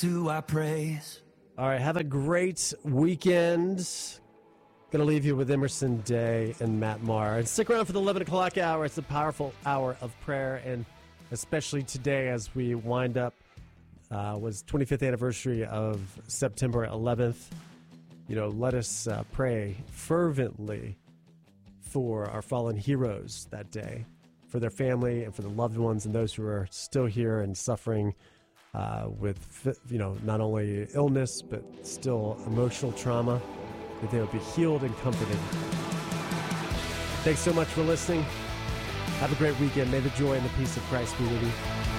do I praise. All right, have a great weekend. Going to leave you with Emerson Day and Matt Maher. And stick around for the 11 o'clock hour. It's a powerful hour of prayer, and especially today as we wind up, was 25th anniversary of September 11th. You know, let us pray fervently for our fallen heroes that day, for their family and for the loved ones and those who are still here and suffering with, not only illness, but still emotional trauma, that they would be healed and comforted. Thanks so much for listening. Have a great weekend. May the joy and the peace of Christ be with you.